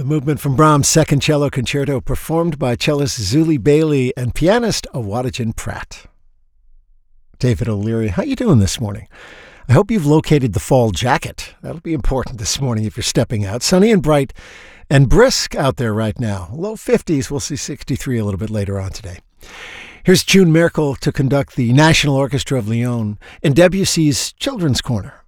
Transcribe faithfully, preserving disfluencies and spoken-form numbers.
movement from Brahms' Second Cello Concerto, performed by cellist Zuli Bailey and pianist Awadagin Pratt. David O'Leary, how you doing this morning? I hope you've located the fall jacket. That'll be important this morning if you're stepping out. Sunny and bright and brisk out there right now. Low fifties, we'll see sixty-three a little bit later on today. Here's June Merkel to conduct the National Orchestra of Lyon in Debussy's Children's Corner.